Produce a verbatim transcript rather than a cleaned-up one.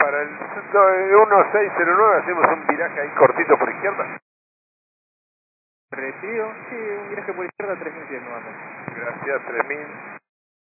para el uno seis cero nueve hacemos un viraje ahí cortito por izquierda. Retiro, sí, un viraje por izquierda tres mil pies nuevamente. Gracias, tres mil.